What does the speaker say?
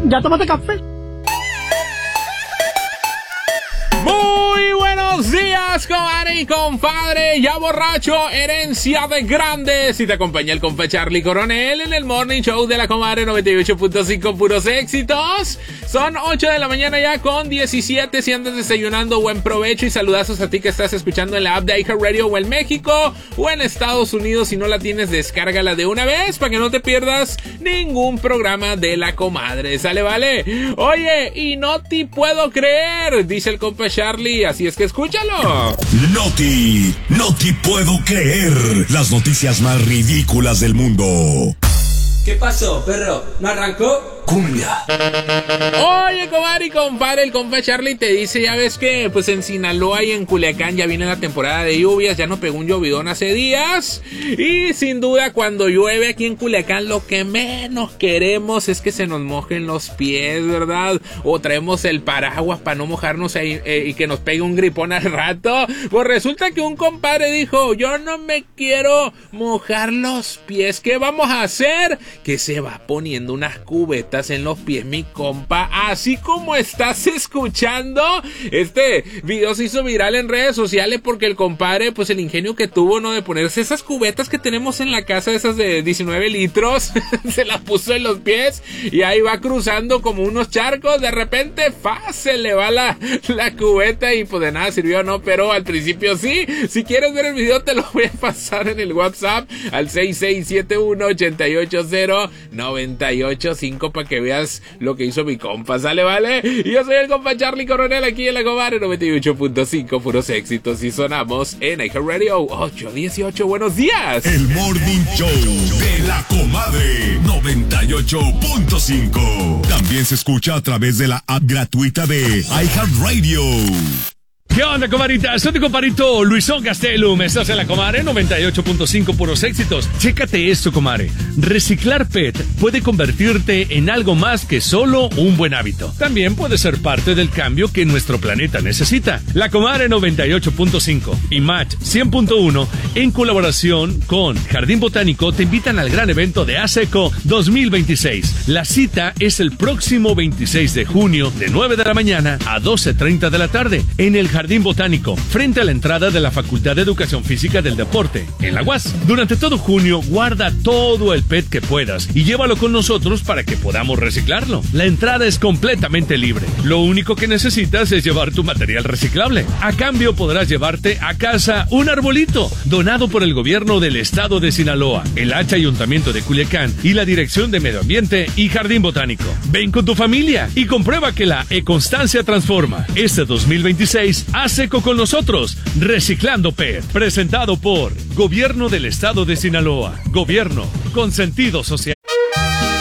¿Ya tomaste café? Muy buenos días, comadre y compadre. Ya borracho, herencia de grandes. Y te acompaña el compa Charlie Coronel en el Morning Show de la comadre 98.5, puros éxitos. Son 8 de la mañana ya con 17. Si andas desayunando, buen provecho. Y saludazos a ti que estás escuchando en la app de iHeartRadio o en México o en Estados Unidos. Si no la tienes, descárgala de una vez para que no te pierdas ningún programa de la comadre. ¿Sale, vale? Oye, y no te puedo creer, dice el compa Charlie, así es que escúchalo. No te puedo creer. Las noticias más ridículas del mundo. ¿Qué pasó, perro? ¿No arrancó? Cumbia. Oye, comadre y compadre, el compa Charlie te dice, ya ves que pues en Sinaloa y en Culiacán ya viene la temporada de lluvias, ya no pegó un llovidón hace días. Y sin duda cuando llueve aquí en Culiacán lo que menos queremos es que se nos mojen los pies, ¿verdad? O traemos el paraguas para no mojarnos ahí, y que nos pegue un gripón al rato. Pues resulta que un compadre dijo, yo no me quiero mojar los pies, ¿qué vamos a hacer? Que se va poniendo unas cubetas en los pies, mi compa, así como estás escuchando. Este video se hizo viral en redes sociales porque el compadre, pues el ingenio que tuvo, ¿no? De ponerse esas cubetas que tenemos en la casa, esas de 19 litros, se las puso en los pies y ahí va cruzando como unos charcos. De repente, se le va la cubeta y pues de nada sirvió, ¿no? Pero al principio sí. Si quieres ver el video, te lo voy a pasar en el WhatsApp al 6671-880-985 para que veas lo que hizo mi compa, ¿sale, vale? Y yo soy el compa Charlie Coronel aquí en la comadre 98.5, puros éxitos, y sonamos en iHeartRadio 818. Buenos días. El Morning Show de la comadre 98.5. También se escucha a través de la app gratuita de iHeartRadio. ¿Qué onda, comadrita? Soy tu compadrito Luisón Gastelum. Estás en la comadre 98.5, puros éxitos. Chécate esto, comadre. Reciclar PET puede convertirte en algo más que solo un buen hábito. También puede ser parte del cambio que nuestro planeta necesita. La comadre 98.5 y Match 100.1, en colaboración con Jardín Botánico, te invitan al gran evento de ASECO 2026. La cita es el próximo 26 de junio, de 9 de la mañana a 12:30 de la tarde, en el Jardín Botánico, frente a la entrada de la Facultad de Educación Física del Deporte, en la UAS. Durante todo junio, guarda todo el PET que puedas y llévalo con nosotros para que podamos reciclarlo. La entrada es completamente libre. Lo único que necesitas es llevar tu material reciclable. A cambio, podrás llevarte a casa un arbolito donado por el gobierno del estado de Sinaloa, el Ayuntamiento de Culiacán y la Dirección de Medio Ambiente y Jardín Botánico. Ven con tu familia y comprueba que la e-constancia transforma. Este 2026, ASECO con nosotros, Reciclando PET. Presentado por Gobierno del Estado de Sinaloa. Gobierno con sentido social.